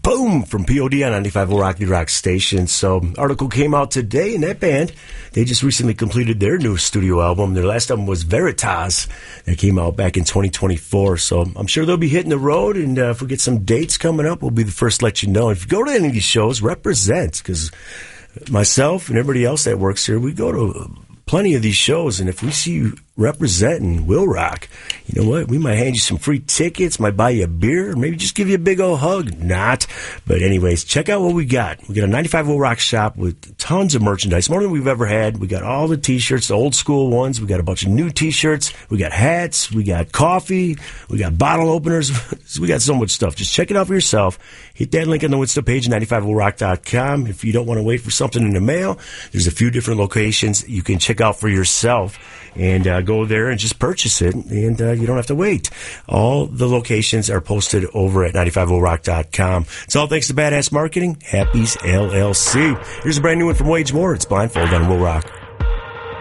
Boom! From POD on 95.0 Rock, the rock station. So, article came out today, and that band, they just recently completed their new studio album. Their last album was Veritas. That came out back in 2024. So, I'm sure they'll be hitting the road, and if we get some dates coming up, we'll be the first to let you know. If you go to any of these shows, represent, because myself and everybody else that works here, we go to plenty of these shows, and if we see you representing Will Rock, you know what? We might hand you some free tickets, might buy you a beer, or maybe just give you a big old hug. Not. But anyways, check out what we got. We got a 95 Will Rock shop with tons of merchandise, more than we've ever had. We got all the T-shirts, the old school ones. We got a bunch of new T-shirts. We got hats. We got coffee. We got bottle openers. We got so much stuff. Just check it out for yourself. Hit that link on the Woodstock page, 95willrock.com. If you don't want to wait for something in the mail, there's a few different locations you can check out for yourself, and go there and just purchase it, and you don't have to wait. All the locations are posted over at 95willrock.com. It's all thanks to Badass Marketing, Happy's LLC. Here's a brand new one from Wage Moore. It's Blindfold on Will Rock.